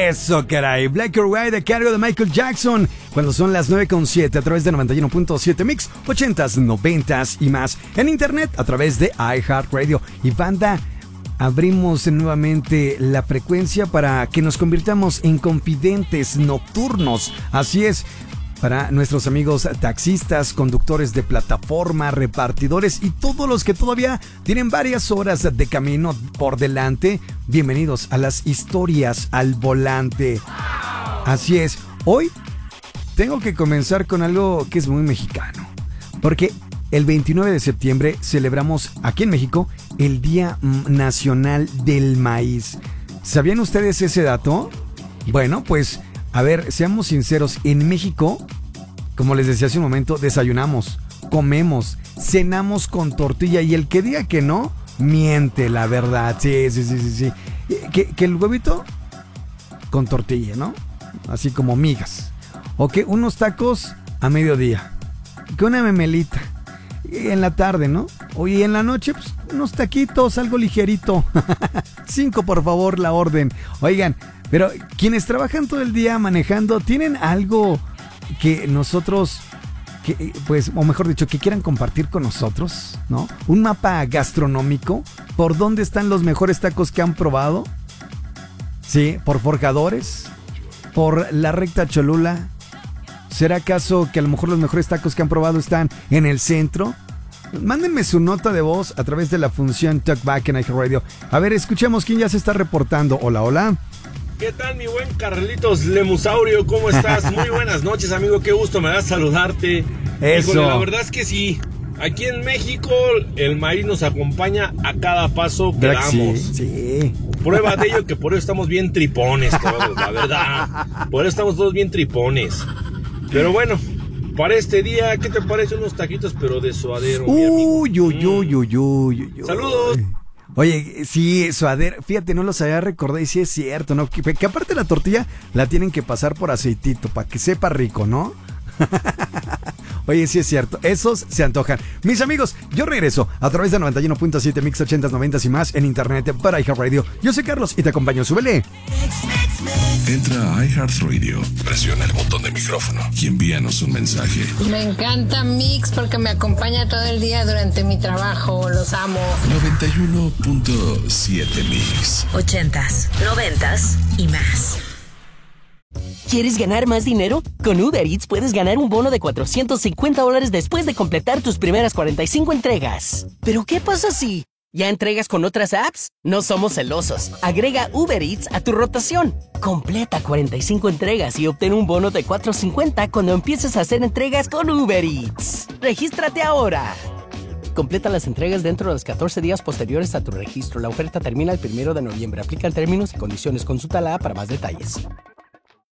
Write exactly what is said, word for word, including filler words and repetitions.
Eso, caray. Black or White a cargo de Michael Jackson. Cuando son las nueve con siete a través de noventa y uno punto siete Mix, ochentas, noventas y más. En internet a través de iHeartRadio. Y banda, abrimos nuevamente la frecuencia para que nos convirtamos en confidentes nocturnos. Así es. Para nuestros amigos taxistas, conductores de plataforma, repartidores y todos los que todavía tienen varias horas de camino por delante, bienvenidos a las historias al volante. Así es, hoy tengo que comenzar con algo que es muy mexicano, porque el veintinueve de septiembre celebramos aquí en México el Día Nacional del Maíz. ¿Sabían ustedes ese dato? Bueno, pues... A ver, seamos sinceros, en México, como les decía hace un momento, desayunamos, comemos, cenamos con tortilla y el que diga que no, miente, la verdad. Sí, sí, sí, sí, sí. Que, que el huevito con tortilla, ¿no? Así como migas. O que unos tacos a mediodía. Que una memelita en la tarde, ¿no? Oye, en la noche, pues, unos taquitos, algo ligerito. Cinco, por favor, la orden. Oigan, pero quienes trabajan todo el día manejando, ¿tienen algo que nosotros, que, pues, o mejor dicho, que quieran compartir con nosotros, ¿no? Un mapa gastronómico, ¿por dónde están los mejores tacos que han probado? Sí, por Forjadores, por la Recta Cholula. ¿Será acaso que a lo mejor los mejores tacos que han probado están en el centro? Mándenme su nota de voz a través de la función Talkback en iHeartRadio. A ver, escuchemos quién ya se está reportando. Hola, hola. ¿Qué tal, mi buen Carlitos Lemusaurio? ¿Cómo estás? Muy buenas noches, amigo. Qué gusto me da saludarte. Eso. Híjole, la verdad es que sí. Aquí en México el maíz nos acompaña a cada paso que damos. Sí, sí. Prueba de ello que por eso estamos bien tripones todos, la verdad. Por eso estamos todos bien tripones. Pero bueno, para este día, ¿qué te parece unos taquitos pero de suadero? Uy, uy, uy, uy, uy, uy. Saludos. Oye, sí, suadero, fíjate, no los había recordado y sí es cierto, ¿no? Que, que aparte la tortilla la tienen que pasar por aceitito para que sepa rico, ¿no? Oye, sí es cierto, esos se antojan. Mis amigos, yo regreso a través de noventa y uno punto siete Mix ochentas, noventas y más en internet para iHeartRadio. Yo soy Carlos y te acompaño, súbele. Entra a iHeartRadio, presiona el botón de micrófono y envíanos un mensaje. Me encanta Mix porque me acompaña todo el día durante mi trabajo, los amo. noventa y uno punto siete Mix. Ochentas, noventas y más. ¿Quieres ganar más dinero? Con Uber Eats puedes ganar un bono de cuatrocientos cincuenta dólares después de completar tus primeras cuarenta y cinco entregas. ¿Pero qué pasa si ya entregas con otras apps? No somos celosos. Agrega Uber Eats a tu rotación. Completa cuarenta y cinco entregas y obtén un bono de cuatrocientos cincuenta cuando empieces a hacer entregas con Uber Eats. ¡Regístrate ahora! Completa las entregas dentro de los catorce días posteriores a tu registro. La oferta termina el primero de noviembre. Aplican términos y condiciones. Consulta la app para más detalles.